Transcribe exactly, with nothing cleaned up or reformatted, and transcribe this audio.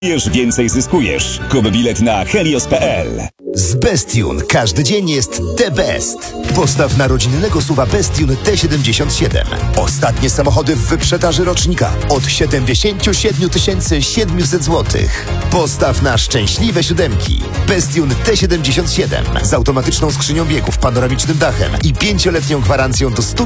Już więcej zyskujesz. Kup bilet na helios kropka p l. Z Bestune każdy dzień jest the best. Postaw na rodzinnego suwa Bestune T siedemdziesiąt siedem. Ostatnie samochody w wyprzedaży rocznika od siedemdziesiąt siedem tysięcy siedemset złotych. Postaw na szczęśliwe siódemki. Bestune T siedemdziesiąt siedem z automatyczną skrzynią biegów, panoramicznym dachem i pięcioletnią gwarancją do stu